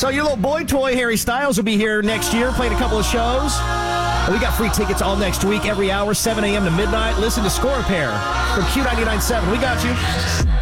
So your little boy toy, Harry Styles, will be here next year, playing a couple of shows. And we got free tickets all next week, every hour, 7 a.m. to midnight. Listen to Score a Pair from Q99.7. We got you.